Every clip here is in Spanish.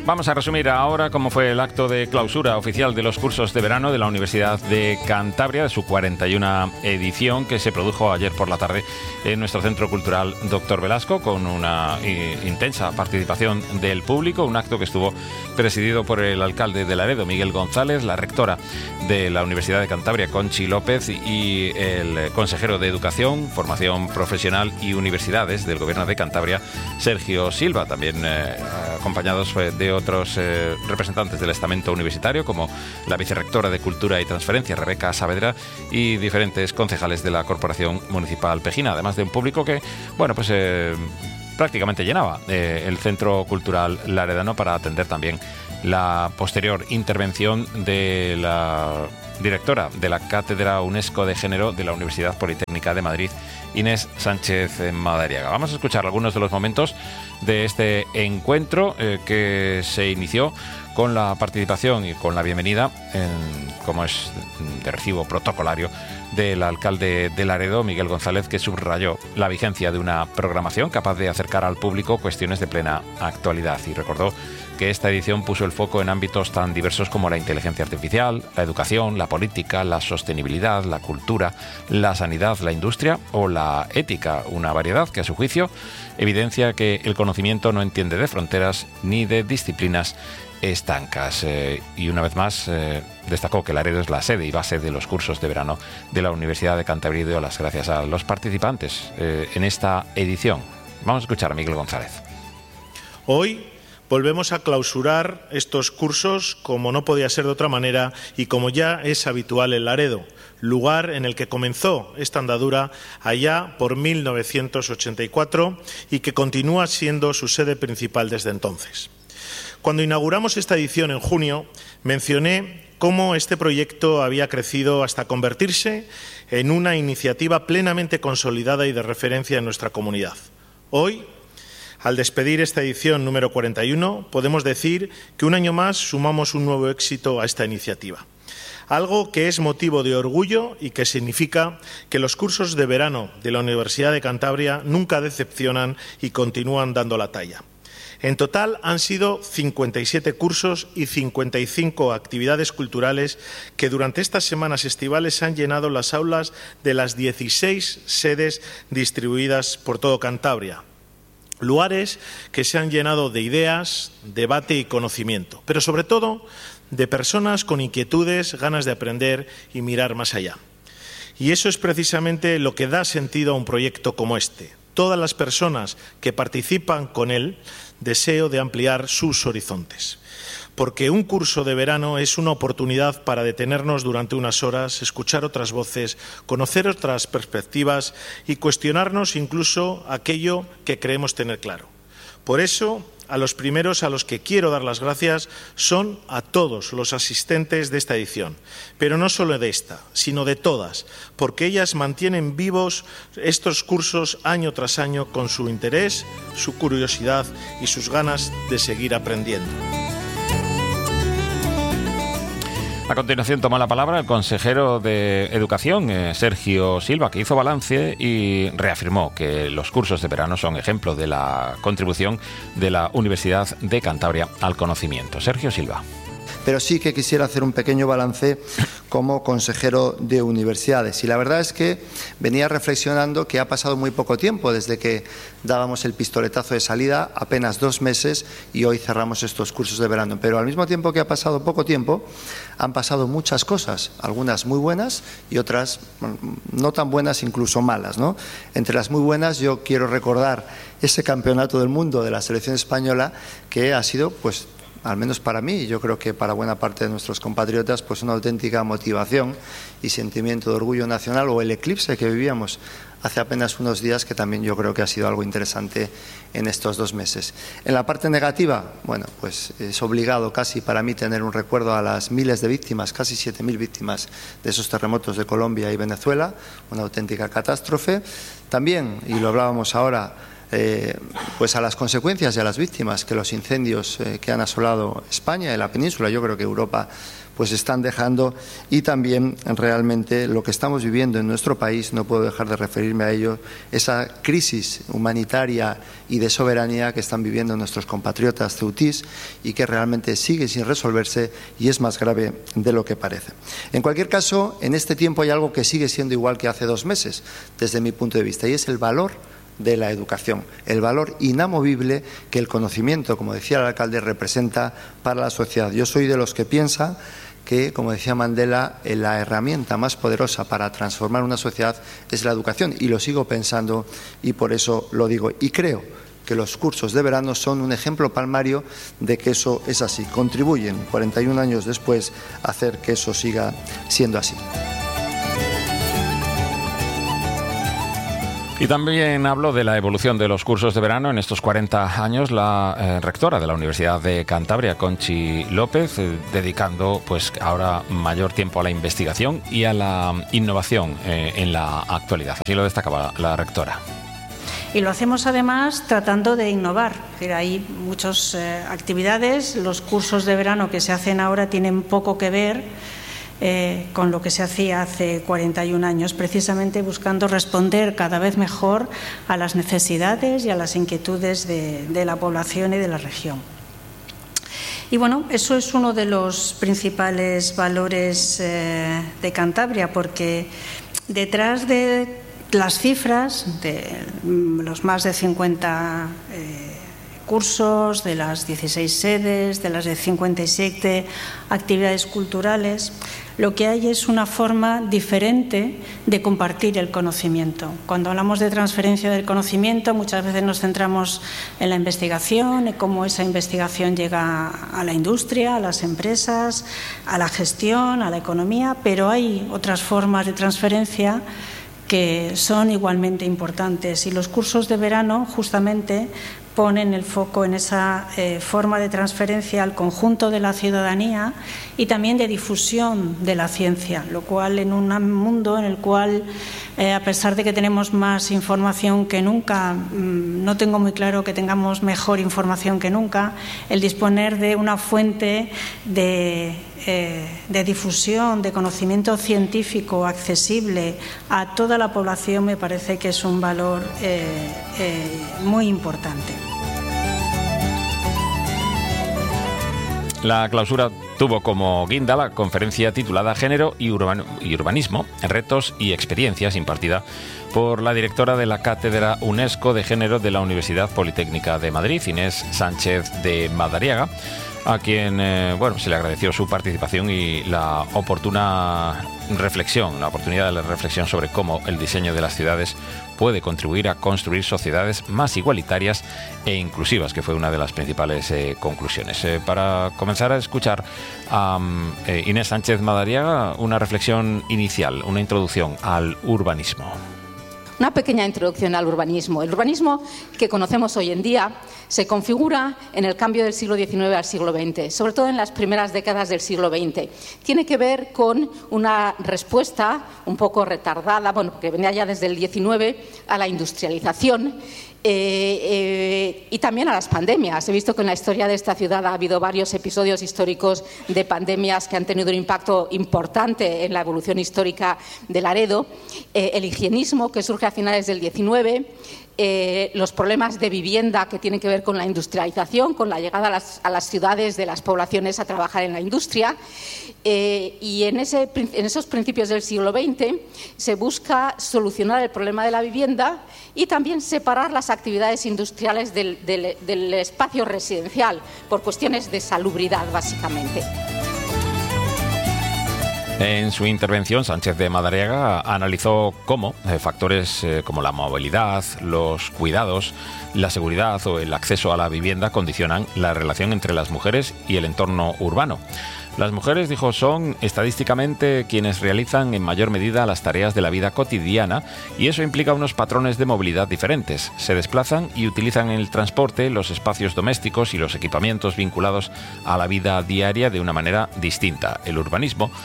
Vamos a resumir ahora cómo fue el acto de clausura oficial de los cursos de verano de la Universidad de Cantabria, de su 41ª edición, que se produjo ayer por la tarde en nuestro Centro Cultural Dr. Velasco, con una intensa participación del público, un acto que estuvo presidido por el alcalde de Laredo, Miguel González, la rectora de la Universidad de Cantabria, Conchi López, y el consejero de Educación, Formación Profesional y Universidades del Gobierno de Cantabria, Sergio Silva, también acompañados de otros representantes del estamento universitario, como la vicerrectora de Cultura y Transferencia, Rebeca Saavedra, y diferentes concejales de la Corporación Municipal Pejina, además de un público que, bueno, pues prácticamente llenaba el Centro Cultural Laredano para atender también la posterior intervención de la directora de la Cátedra UNESCO de Género de la Universidad Politécnica de Madrid, Inés Sánchez Madariaga. Vamos a escuchar algunos de los momentos de este encuentro que se inició con la participación y con la bienvenida, como es de recibo protocolario, del alcalde de Laredo, Miguel González, que subrayó la vigencia de una programación capaz de acercar al público cuestiones de plena actualidad, y recordó que esta edición puso el foco en ámbitos tan diversos como la inteligencia artificial, la educación, la política, la sostenibilidad, la cultura, la sanidad, la industria o la ética, una variedad que, a su juicio, evidencia que el conocimiento no entiende de fronteras ni de disciplinas estancas. Y una vez más destacó que Laredo es la sede y base de los cursos de verano de la Universidad de Cantabria, y dio las gracias a los participantes en esta edición. Vamos a escuchar a Miguel González. Hoy volvemos a clausurar estos cursos como no podía ser de otra manera y como ya es habitual en Laredo, lugar en el que comenzó esta andadura allá por 1984 y que continúa siendo su sede principal desde entonces. Cuando inauguramos esta edición en junio, mencioné cómo este proyecto había crecido hasta convertirse en una iniciativa plenamente consolidada y de referencia en nuestra comunidad. Hoy, al despedir esta edición número 41, podemos decir que un año más sumamos un nuevo éxito a esta iniciativa. Algo que es motivo de orgullo y que significa que los cursos de verano de la Universidad de Cantabria nunca decepcionan y continúan dando la talla. En total han sido 57 cursos y 55 actividades culturales que durante estas semanas estivales han llenado las aulas de las 16 sedes distribuidas por todo Cantabria. Lugares que se han llenado de ideas, debate y conocimiento, pero sobre todo de personas con inquietudes, ganas de aprender y mirar más allá. Y eso es precisamente lo que da sentido a un proyecto como este. Todas las personas que participan con él, deseo de ampliar sus horizontes. Porque un curso de verano es una oportunidad para detenernos durante unas horas, escuchar otras voces, conocer otras perspectivas y cuestionarnos incluso aquello que creemos tener claro. Por eso, a los primeros a los que quiero dar las gracias son a todos los asistentes de esta edición, pero no solo de esta, sino de todas, porque ellas mantienen vivos estos cursos año tras año con su interés, su curiosidad y sus ganas de seguir aprendiendo. A continuación toma la palabra el consejero de Educación, Sergio Silva, que hizo balance y reafirmó que los cursos de verano son ejemplo de la contribución de la Universidad de Cantabria al conocimiento. Sergio Silva. Pero sí que quisiera hacer un pequeño balance como consejero de universidades. Y la verdad es que venía reflexionando que ha pasado muy poco tiempo desde que dábamos el pistoletazo de salida, apenas 2 meses, y hoy cerramos estos cursos de verano. Pero al mismo tiempo que ha pasado poco tiempo, han pasado muchas cosas, algunas muy buenas y otras no tan buenas, incluso malas, ¿no? Entre las muy buenas yo quiero recordar ese campeonato del mundo de la selección española, que ha sido, pues, al menos para mí, y yo creo que para buena parte de nuestros compatriotas, pues una auténtica motivación y sentimiento de orgullo nacional, o el eclipse que vivíamos hace apenas unos días, que también yo creo que ha sido algo interesante en estos 2 meses. En la parte negativa, bueno, pues es obligado casi para mí tener un recuerdo a las miles de víctimas, casi 7.000 víctimas de esos terremotos de Colombia y Venezuela, una auténtica catástrofe. También, y lo hablábamos ahora, pues a las consecuencias y a las víctimas que los incendios que han asolado España y la península, yo creo que Europa, pues están dejando, y también realmente lo que estamos viviendo en nuestro país, no puedo dejar de referirme a ello, esa crisis humanitaria y de soberanía que están viviendo nuestros compatriotas ceutís y que realmente sigue sin resolverse y es más grave de lo que parece. En cualquier caso, en este tiempo hay algo que sigue siendo igual que hace 2 meses, desde mi punto de vista, y es el valor de la educación, el valor inamovible que el conocimiento, como decía el alcalde, representa para la sociedad. Yo soy de los que piensa que, como decía Mandela, la herramienta más poderosa para transformar una sociedad es la educación, y lo sigo pensando y por eso lo digo. Y creo que los cursos de verano son un ejemplo palmario de que eso es así. Contribuyen, 41 años después, a hacer que eso siga siendo así. Y también habló de la evolución de los cursos de verano en estos 40 años la rectora de la Universidad de Cantabria, Conchi López, dedicando pues ahora mayor tiempo a la investigación y a la innovación en la actualidad. Así lo destacaba la rectora. Y lo hacemos además tratando de innovar. Hay muchas actividades, los cursos de verano que se hacen ahora tienen poco que ver con lo que se hacía hace 41 años, precisamente buscando responder cada vez mejor a las necesidades y a las inquietudes de la población y de la región. Y bueno, eso es uno de los principales valores de Cantabria, porque detrás de las cifras de los más de 50 cursos, de las 16 sedes, de las de 57 actividades culturales, lo que hay es una forma diferente de compartir el conocimiento. Cuando hablamos de transferencia del conocimiento, muchas veces nos centramos en la investigación, en cómo esa investigación llega a la industria, a las empresas, a la gestión, a la economía, pero hay otras formas de transferencia que son igualmente importantes, y los cursos de verano justamente ponen el foco en esa forma de transferencia al conjunto de la ciudadanía y también de difusión de la ciencia, lo cual en un mundo en el cual, a pesar de que tenemos más información que nunca, no tengo muy claro que tengamos mejor información que nunca, el disponer de una fuente de difusión, de conocimiento científico accesible a toda la población me parece que es un valor muy importante. La clausura tuvo como guinda la conferencia titulada Género y Urbanismo, Retos y Experiencias, impartida por la directora de la Cátedra UNESCO de Género de la Universidad Politécnica de Madrid, Inés Sánchez de Madariaga, a quien se le agradeció su participación y la oportunidad de la reflexión sobre cómo el diseño de las ciudades puede contribuir a construir sociedades más igualitarias e inclusivas, que fue una de las principales conclusiones. Para comenzar a escuchar a Inés Sánchez Madariaga, una reflexión inicial, una introducción al urbanismo. Una pequeña introducción al urbanismo. El urbanismo que conocemos hoy en día se configura en el cambio del siglo XIX al siglo XX, sobre todo en las primeras décadas del siglo XX. Tiene que ver con una respuesta un poco retardada, que venía ya desde el XIX, a la industrialización y también a las pandemias. He visto que en la historia de esta ciudad ha habido varios episodios históricos de pandemias que han tenido un impacto importante en la evolución histórica de Laredo. El higienismo, que surge a finales del XIX, los problemas de vivienda que tienen que ver con la industrialización, con la llegada a las ciudades de las poblaciones a trabajar en la industria, y en esos principios del siglo XX se busca solucionar el problema de la vivienda y también separar las actividades industriales del espacio residencial por cuestiones de salubridad, básicamente. En su intervención, Sánchez de Madariaga analizó cómo factores como la movilidad, los cuidados, la seguridad o el acceso a la vivienda condicionan la relación entre las mujeres y el entorno urbano. Las mujeres, dijo, son estadísticamente quienes realizan en mayor medida las tareas de la vida cotidiana y eso implica unos patrones de movilidad diferentes. Se desplazan y utilizan en el transporte los espacios domésticos y los equipamientos vinculados a la vida diaria de una manera distinta. El urbanismo debe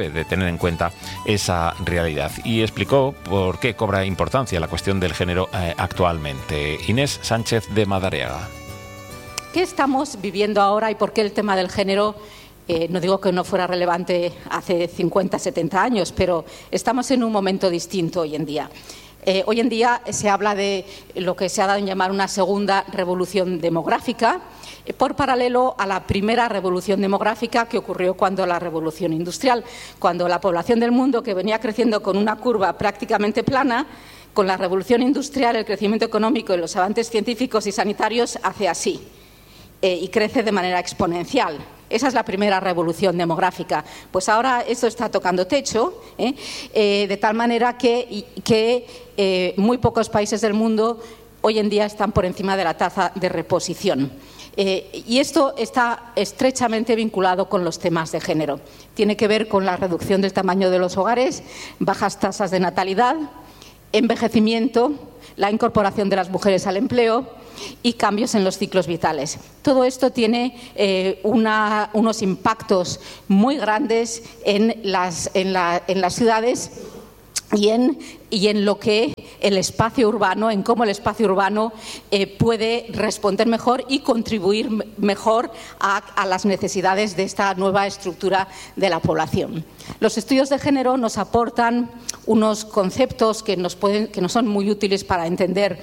debe de tener en cuenta esa realidad. Y explicó por qué cobra importancia la cuestión del género actualmente. Inés Sánchez de Madariaga. ¿Qué estamos viviendo ahora y por qué el tema del género? No digo que no fuera relevante hace 50, 70 años, pero estamos en un momento distinto hoy en día. Hoy en día se habla de lo que se ha dado en llamar una segunda revolución demográfica, por paralelo a la primera revolución demográfica que ocurrió cuando la revolución industrial, cuando la población del mundo, que venía creciendo con una curva prácticamente plana, con la revolución industrial, el crecimiento económico y los avances científicos y sanitarios hace así y crece de manera exponencial. Esa es la primera revolución demográfica. Pues ahora esto está tocando techo, de tal manera que muy pocos países del mundo hoy en día están por encima de la tasa de reposición. Y esto está estrechamente vinculado con los temas de género. Tiene que ver con la reducción del tamaño de los hogares, bajas tasas de natalidad, envejecimiento, la incorporación de las mujeres al empleo y cambios en los ciclos vitales. Todo esto tiene unos impactos muy grandes en las ciudades y en lo que el espacio urbano, en cómo el espacio urbano puede responder mejor y contribuir mejor a las necesidades de esta nueva estructura de la población. Los estudios de género nos aportan unos conceptos que nos son muy útiles para entender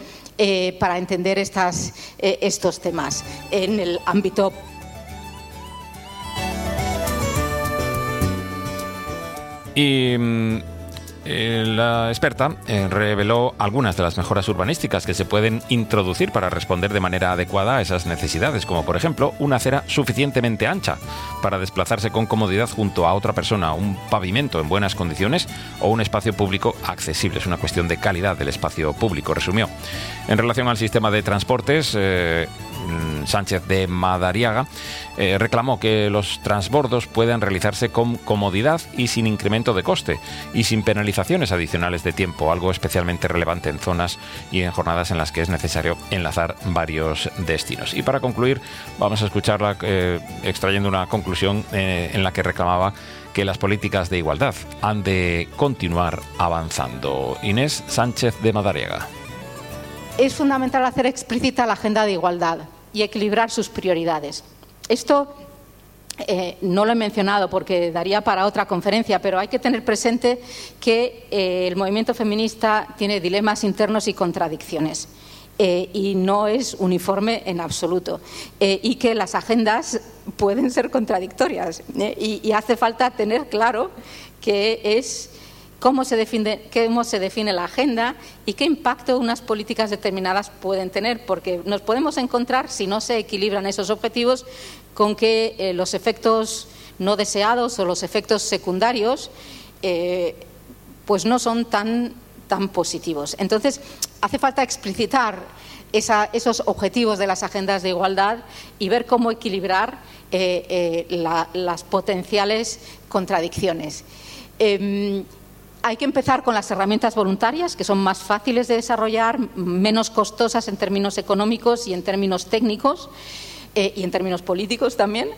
estos temas en el ámbito. Y la experta reveló algunas de las mejoras urbanísticas que se pueden introducir para responder de manera adecuada a esas necesidades, como por ejemplo una acera suficientemente ancha para desplazarse con comodidad junto a otra persona, un pavimento en buenas condiciones o un espacio público accesible. Es una cuestión de calidad del espacio público, resumió. En relación al sistema de transportes, Sánchez de Madariaga reclamó que los transbordos puedan realizarse con comodidad y sin incremento de coste y sin penalizaciones adicionales de tiempo, algo especialmente relevante en zonas y en jornadas en las que es necesario enlazar varios destinos. Y para concluir, vamos a escucharla extrayendo una conclusión en la que reclamaba que las políticas de igualdad han de continuar avanzando. Inés Sánchez de Madariaga. Es fundamental hacer explícita la agenda de igualdad y equilibrar sus prioridades. Esto no lo he mencionado porque daría para otra conferencia, pero hay que tener presente que el movimiento feminista tiene dilemas internos y contradicciones. Y no es uniforme en absoluto, y que las agendas pueden ser contradictorias, y hace falta tener claro qué es, cómo se define la agenda y qué impacto unas políticas determinadas pueden tener, porque nos podemos encontrar, si no se equilibran esos objetivos, con que los efectos no deseados o los efectos secundarios pues no son tan positivos. Entonces, hace falta explicitar esos objetivos de las agendas de igualdad y ver cómo equilibrar las potenciales contradicciones. Hay que empezar con las herramientas voluntarias, que son más fáciles de desarrollar, menos costosas en términos económicos y en términos técnicos, y en términos políticos también,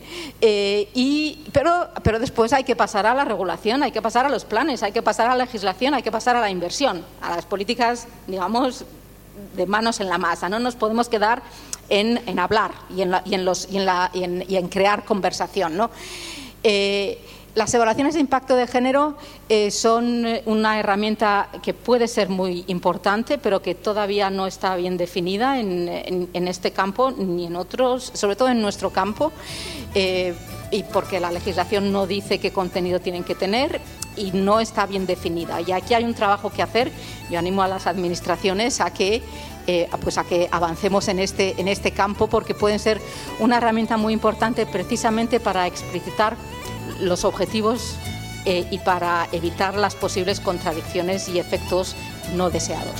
pero después hay que pasar a la regulación, hay que pasar a los planes, hay que pasar a la legislación, hay que pasar a la inversión, a las políticas, digamos, de manos en la masa. No nos podemos quedar en hablar y en crear conversación, ¿no? Las evaluaciones de impacto de género son una herramienta que puede ser muy importante, pero que todavía no está bien definida en este campo ni en otros, sobre todo en nuestro campo, y porque la legislación no dice qué contenido tienen que tener y no está bien definida. Y aquí hay un trabajo que hacer. Yo animo a las administraciones a que avancemos en este campo, porque pueden ser una herramienta muy importante precisamente para explicitar los objetivos y para evitar las posibles contradicciones y efectos no deseados.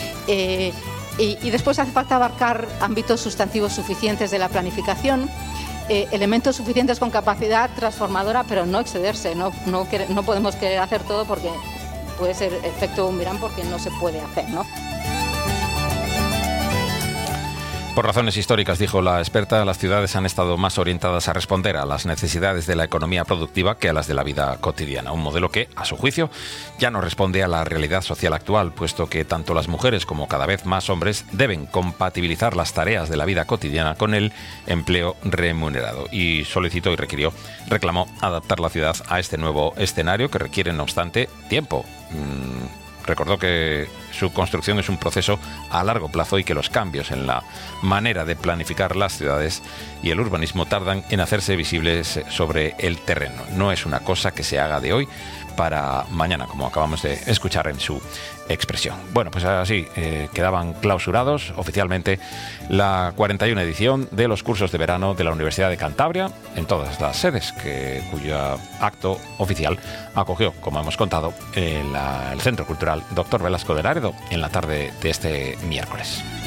Y después hace falta abarcar ámbitos sustantivos suficientes de la planificación, elementos suficientes con capacidad transformadora, pero no excederse. No podemos querer hacer todo, porque puede ser efecto boomerang, porque no se puede hacer, ¿no? Por razones históricas, dijo la experta, las ciudades han estado más orientadas a responder a las necesidades de la economía productiva que a las de la vida cotidiana. Un modelo que, a su juicio, ya no responde a la realidad social actual, puesto que tanto las mujeres como cada vez más hombres deben compatibilizar las tareas de la vida cotidiana con el empleo remunerado. Y solicitó y reclamó adaptar la ciudad a este nuevo escenario que requiere, no obstante, tiempo. Recordó que su construcción es un proceso a largo plazo y que los cambios en la manera de planificar las ciudades y el urbanismo tardan en hacerse visibles sobre el terreno. No es una cosa que se haga de hoy para mañana, como acabamos de escuchar en su expresión. Bueno, pues así quedaban clausurados oficialmente la 41 edición de los cursos de verano de la Universidad de Cantabria en todas las sedes, cuyo acto oficial acogió, como hemos contado, el Centro Cultural Dr. Velasco de Laredo en la tarde de este miércoles.